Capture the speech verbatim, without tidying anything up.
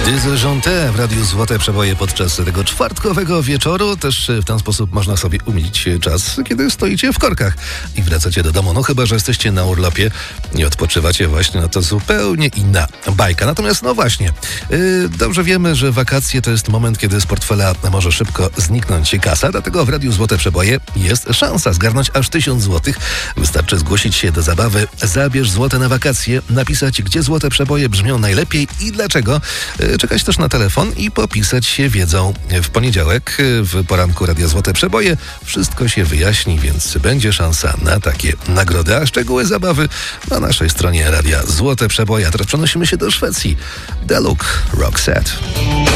Disjonte w Radiu Złote Przeboje podczas tego czwartkowego wieczoru. Też w ten sposób można sobie umilić czas, kiedy stoicie w korkach i wracacie do domu. No chyba, że jesteście na urlopie i odpoczywacie właśnie, no to zupełnie inna bajka. Natomiast no właśnie, yy, dobrze wiemy, że wakacje to jest moment, kiedy z portfela może szybko zniknąć kasa, dlatego w Radiu Złote Przeboje jest szansa zgarnąć aż tysiąc złotych. Wystarczy zgłosić się do zabawy Zabierz złote na wakacje, napisać, gdzie złote przeboje brzmią najlepiej i dlaczego. Yy, czekać też na telefon i popisać się wiedzą. W poniedziałek w poranku Radia Złote Przeboje wszystko się wyjaśni, więc będzie szansa na takie nagrody, a szczegóły zabawy na naszej stronie Radia Złote Przeboje. A teraz przenosimy się do Szwecji. The Look Rock Set.